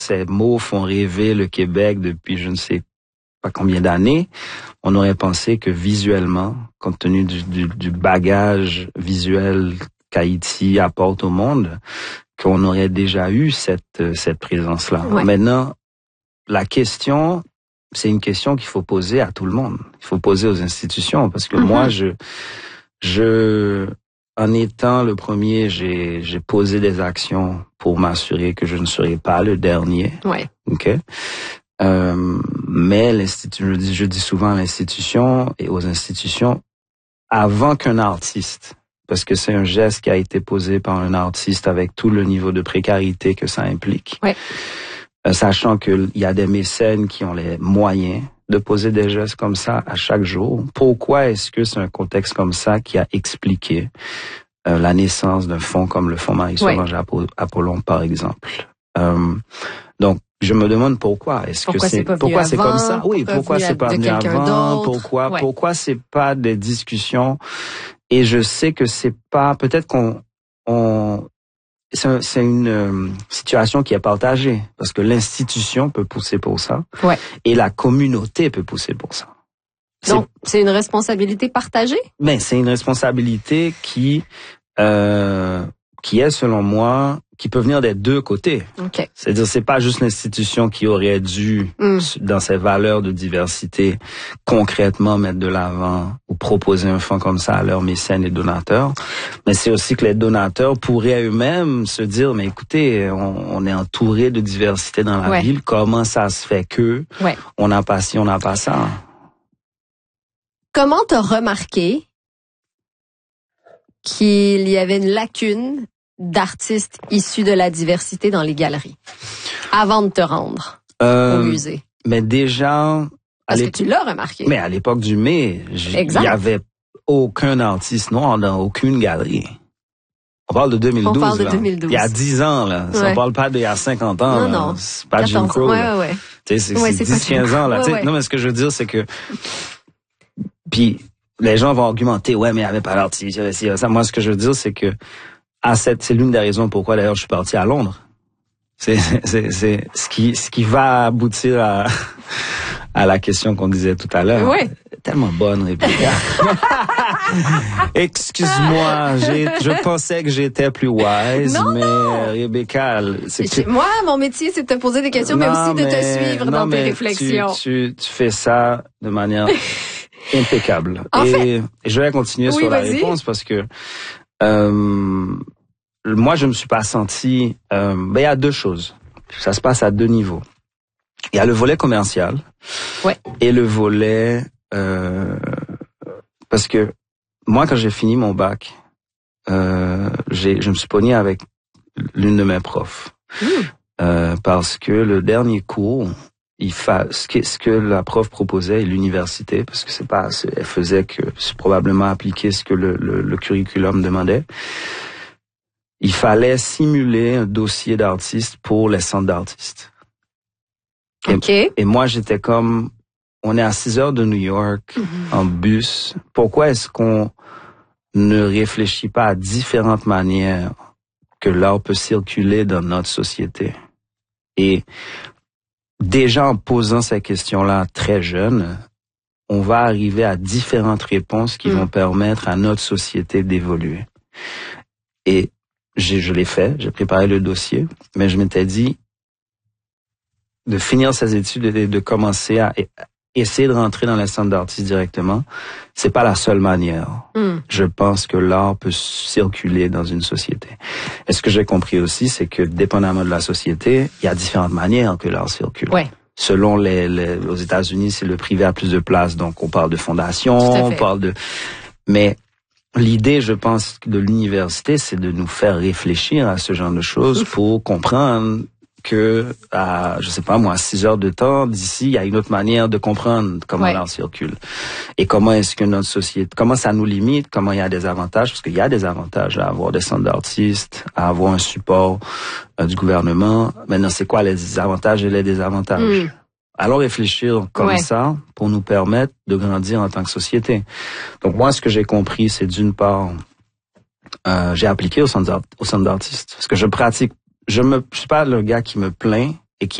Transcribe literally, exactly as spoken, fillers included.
ces mots font rêver le Québec depuis je ne sais pas combien d'années, on aurait pensé que visuellement, compte tenu du, du, du bagage visuel qu'Haïti apporte au monde, qu'on aurait déjà eu cette, cette présence-là. Ouais. Maintenant, la question, c'est une question qu'il faut poser à tout le monde. Il faut poser aux institutions, parce que mm-hmm. moi, je, je, en étant le premier, j'ai, j'ai posé des actions pour m'assurer que je ne serai pas le dernier. Ouais. OK? Euh, mais l'institut, je dis, je dis souvent à l'institution et aux institutions, avant qu'un artiste, parce que c'est un geste qui a été posé par un artiste avec tout le niveau de précarité que ça implique. Ouais. Euh, sachant qu'il y a des mécènes qui ont les moyens de poser des gestes comme ça à chaque jour. Pourquoi est-ce que c'est un contexte comme ça qui a expliqué euh, la naissance d'un fonds comme le Fonds Marie-Solange ouais. Apollon, par exemple? Euh, donc, je me demande pourquoi. Est-ce pourquoi que c'est, c'est pourquoi c'est avant, comme ça? Oui, pourquoi c'est pas venu avant? Pourquoi, ouais. pourquoi c'est pas des discussions? Et je sais que c'est pas, peut-être qu'on, on, c'est, c'est une euh, situation qui est partagée. Parce que l'institution peut pousser pour ça. Ouais. Et la communauté peut pousser pour ça. Donc, c'est, c'est une responsabilité partagée? Mais c'est une responsabilité qui, euh, qui est, selon moi, qui peut venir des deux côtés. Okay. C'est-à-dire, c'est pas juste l'institution qui aurait dû, mm. dans ses valeurs de diversité, concrètement mettre de l'avant ou proposer un fonds comme ça à leurs mécènes et donateurs. Mais c'est aussi que les donateurs pourraient eux-mêmes se dire, mais écoutez, on, on est entouré de diversité dans la ouais. ville. Comment ça se fait que ouais. on n'a pas ci, on n'a pas ça? Comment t'as remarqué qu'il y avait une lacune d'artistes issus de la diversité dans les galeries avant de te rendre euh, au musée? Mais déjà... Parce que tu l'as remarqué. Mais à l'époque du mai, il y avait aucun artiste noir dans aucune galerie. On parle de deux mille douze. On parle de là. deux mille douze. Il y a dix ans, là. Ouais. On parle pas d'il y a cinquante ans. Non, là. non. C'est pas Jim Crow. Ouais, ouais, ouais. Tu sais, c'est, ouais, c'est, c'est dix quinze ans, là. Ouais, ouais. Non, mais ce que je veux dire, c'est que... Puis, les gens vont argumenter, ouais, mais il n'y avait pas d'artiste, il y avait ci, il y avait ça. Moi, ce que je veux dire, c'est que à cette, c'est l'une des raisons pourquoi, d'ailleurs, je suis parti à Londres. C'est, c'est, c'est ce qui, ce qui va aboutir à, à la question qu'on disait tout à l'heure. Oui. Tellement bonne, Rebecca. Excuse-moi, j'ai, je pensais que j'étais plus wise, non, mais non. Rebecca, c'est que... Moi, mon métier, c'est de te poser des questions, non, mais aussi de mais, te suivre non, dans tes mais réflexions. Tu, tu, tu fais ça de manière impeccable. En et, fait, et je vais continuer oui, sur la vas-y. réponse parce que euh, moi, je me suis pas senti... Euh, ben, il y a deux choses. Ça se passe à deux niveaux. Il y a le volet commercial ouais. et le volet... Euh, parce que moi, quand j'ai fini mon bac, euh, j'ai, je me suis pogné avec l'une de mes profs. Mmh. Euh, parce que le dernier cours, il fa, ce que, ce que la prof proposait, l'université, parce que c'est pas, elle faisait que c'est probablement appliquer ce que le, le, le curriculum demandait. Il fallait simuler un dossier d'artiste pour les centres d'artistes. Et, okay. et moi, j'étais comme, on est à six heures de New York, mm-hmm. en bus. Pourquoi est-ce qu'on ne réfléchit pas à différentes manières que l'art peut circuler dans notre société? Et déjà en posant ces questions-là très jeunes, on va arriver à différentes réponses qui mm. vont permettre à notre société d'évoluer. Et j'ai, je l'ai fait, j'ai préparé le dossier, mais je m'étais dit de finir ces études et de commencer à essayer de rentrer dans les centres d'artistes directement, c'est pas la seule manière. Mm. Je pense que l'art peut circuler dans une société. Et ce que j'ai compris aussi, c'est que dépendamment de la société, il y a différentes manières que l'art circule. Ouais. Selon les, les, aux États-Unis, c'est le privé a plus de place, donc on parle de fondation, on parle de, mais l'idée, je pense, de l'université, c'est de nous faire réfléchir à ce genre de choses pour comprendre que, à, je sais pas moi, six heures de temps, d'ici, il y a une autre manière de comprendre comment ouais. l'art circule. Et comment est-ce que notre société, comment ça nous limite, comment il y a des avantages, parce qu'il y a des avantages à avoir des centres d'artistes, à avoir un support euh, du gouvernement. Maintenant, c'est quoi les avantages et les désavantages? Mm. Allons réfléchir comme ouais. ça pour nous permettre de grandir en tant que société. Donc moi, ce que j'ai compris, c'est d'une part, euh, j'ai appliqué au centre, au centre d'artistes, parce que je pratique. Je me, je suis pas le gars qui me plaint